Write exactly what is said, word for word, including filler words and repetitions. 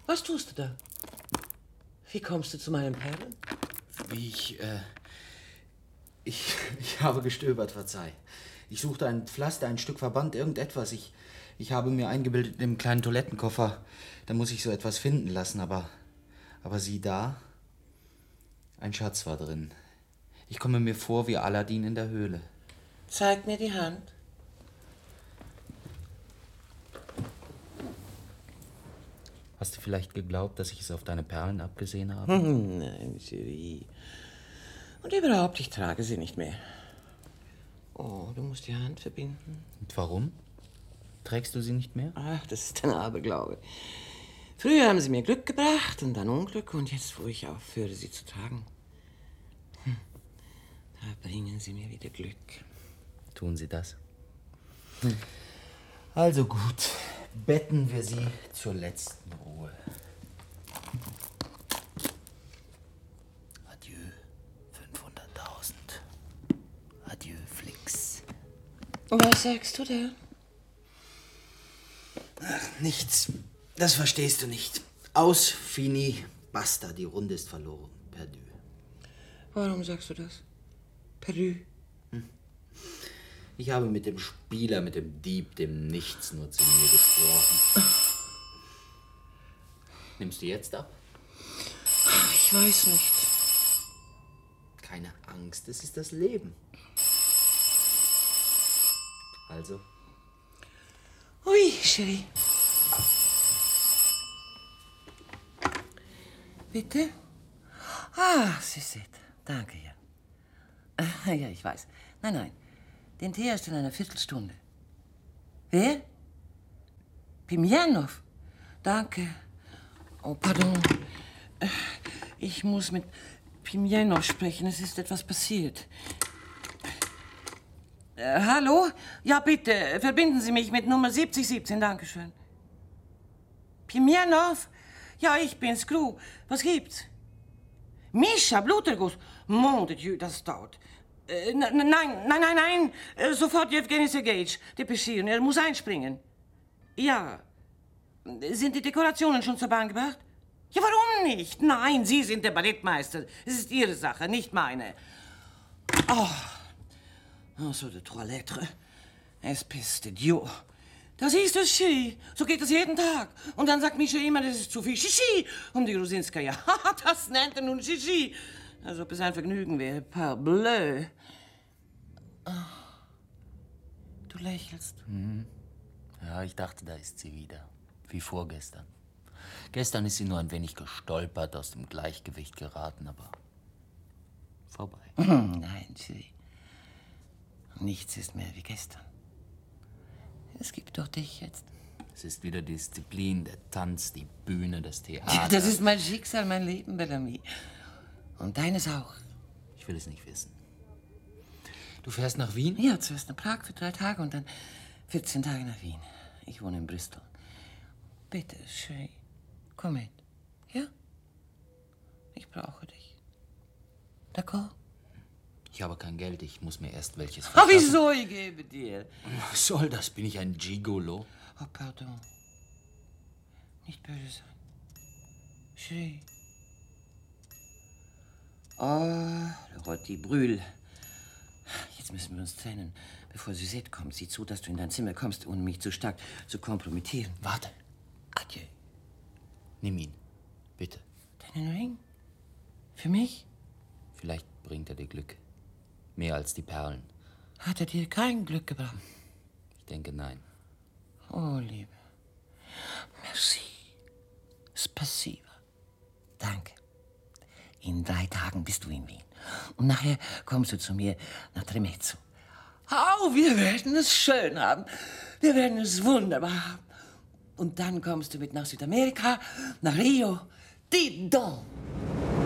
Was tust du da? Wie kommst du zu meinen Perlen? Wie ich, äh... Ich, ich habe gestöbert, verzeih. Ich suchte ein Pflaster, ein Stück Verband, irgendetwas. Ich, ich habe mir eingebildet, im kleinen Toilettenkoffer, da muss ich so etwas finden lassen, aber... Aber sieh da, ein Schatz war drin. Ich komme mir vor wie Aladdin in der Höhle. Zeig mir die Hand. Hast du vielleicht geglaubt, dass ich es auf deine Perlen abgesehen habe? Hm, nein, Cherie. Und überhaupt, ich trage sie nicht mehr. Oh, du musst die Hand verbinden. Und warum? Trägst du sie nicht mehr? Ach, das ist ein Aberglaube. Früher haben sie mir Glück gebracht und dann Unglück. Und jetzt, wo ich aufhöre, sie zu tragen, hm, da bringen sie mir wieder Glück. Tun sie das? Hm. Also gut, betten wir sie zur letzten Ruhe. Adieu, fünfhunderttausend. Adieu, Flix. Was sagst du denn? Ach, nichts. Das verstehst du nicht. Aus, fini, basta. Die Runde ist verloren. Perdu. Warum sagst du das? Perdu. Hm. Ich habe mit dem Spieler, mit dem Dieb, dem Nichts nur zu mir gesprochen. Nimmst du jetzt ab? Ich weiß nicht. Keine Angst, es ist das Leben. Also? Ui, Cherie. Bitte? Ah, Sie seht. Danke, ja. Ja, ich weiß. Nein, nein. Den Tee erst in einer Viertelstunde. Wer? Pimjanov? Danke. Oh, pardon. Ich muss mit Pimjanov sprechen. Es ist etwas passiert. Äh, hallo? Ja, bitte. Verbinden Sie mich mit Nummer siebzig siebzehn. Dankeschön. Pimjanov? Ja, ich bin's, Kru. Was gibt's? Mischa, Bluterguss. Mon de Dieu, das dauert. Äh, nein, nein, nein, nein, nein. Äh, sofort Jewgeni Sergejitsch. Depeschieren, er muss einspringen. Ja. Sind die Dekorationen schon zur Bahn gebracht? Ja, warum nicht? Nein, Sie sind der Ballettmeister. Es ist Ihre Sache, nicht meine. Oh. Oh, so de trois lettres. Espèce de Dieu. Das ist es, Cherie. So geht es jeden Tag. Und dann sagt Mischa immer, das ist zu viel Shishi um die Grusinskaya. Das nennt er nun Shishi. Als ob es ein Vergnügen wäre. Parbleu. Oh. Du lächelst. Mhm. Ja, ich dachte, da ist sie wieder. Wie vorgestern. Gestern ist sie nur ein wenig gestolpert, aus dem Gleichgewicht geraten, aber vorbei. Nein, Cherie. Nichts ist mehr wie gestern. Es gibt doch dich jetzt. Es ist wieder Disziplin, der Tanz, die Bühne, das Theater. Das ist mein Schicksal, mein Leben, Bellamy. Und deines auch. Ich will es nicht wissen. Du fährst nach Wien? Ja, zuerst nach Prag für drei Tage und dann vierzehn Tage nach Wien. Ich wohne in Bristol. Bitte, Cherie, komm mit. Ja? Ich brauche dich. D'accord? Ich habe kein Geld, ich muss mir erst welches Ah, verschaffen. wieso? Ich gebe dir. Was soll das? Bin ich ein Gigolo? Oh, pardon. Nicht böse sein. Cherie. Oh, le Roti brûle. Jetzt müssen wir uns trennen. Bevor Suzette kommt, sieh zu, dass du in dein Zimmer kommst, ohne mich zu stark zu kompromittieren. Warte. Adieu. Nimm ihn. Bitte. Deinen Ring? Für mich? Vielleicht bringt er dir Glück. Mehr als die Perlen. Hat er dir kein Glück gebracht? Ich denke, nein. Oh, Liebe. Merci. Spasiba. Danke. In drei Tagen bist du in Wien. Und nachher kommst du zu mir nach Tremezzo. Oh, wir werden es schön haben. Wir werden es wunderbar haben. Und dann kommst du mit nach Südamerika, nach Rio. Dis donc.